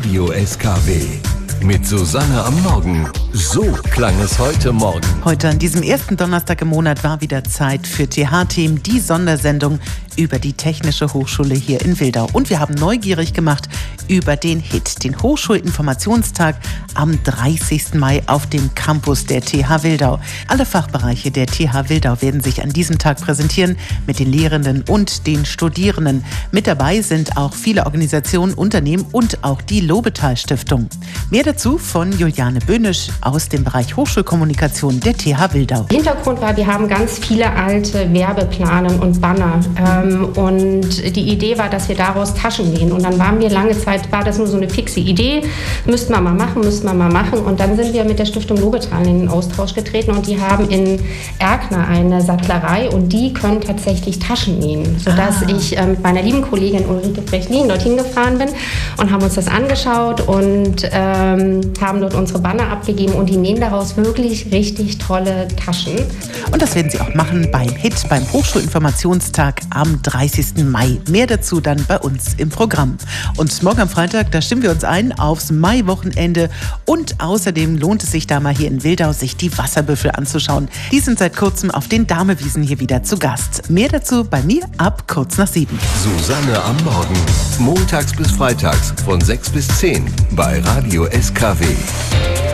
Radio SKW. Mit Susanne am Morgen. So klang es heute Morgen. Heute an diesem ersten Donnerstag im Monat war wieder Zeit für TH-Themen, die Sondersendung über die Technische Hochschule hier in Wildau. Und wir haben neugierig gemacht über den HIT, den Hochschulinformationstag am 30. Mai auf dem Campus der TH Wildau. Alle Fachbereiche der TH Wildau werden sich an diesem Tag präsentieren mit den Lehrenden und den Studierenden. Mit dabei sind auch viele Organisationen, Unternehmen und auch die Lobetal Stiftung. Mehr dazu von Juliane Böhnisch aus dem Bereich Hochschulkommunikation der TH Wildau. Hintergrund war, wir haben ganz viele alte Werbeplanen und Banner. Und die Idee war, dass wir daraus Taschen nähen. Und dann waren wir lange Zeit, war das nur so eine fixe Idee, müssten wir mal machen. Und dann sind wir mit der Stiftung Lobetal in den Austausch getreten und die haben in Erkner eine Sattlerei und die können tatsächlich Taschen nähen. Sodass ich mit meiner lieben Kollegin Ulrike Brechlin dorthin gefahren bin und haben uns das angeschaut und haben dort unsere Banner abgegeben und die nähen daraus wirklich richtig tolle Taschen. Und das werden sie auch machen beim HIT, beim Hochschulinformationstag am 30. Mai. Mehr dazu dann bei uns im Programm. Und morgen am Freitag, da stimmen wir uns ein aufs Mai-Wochenende und außerdem lohnt es sich da mal hier in Wildau, sich die Wasserbüffel anzuschauen. Die sind seit kurzem auf den Damewiesen hier wieder zu Gast. Mehr dazu bei mir ab kurz nach 7. Susanne am Morgen. Montags bis freitags von 6 bis 10 bei Radio SKW.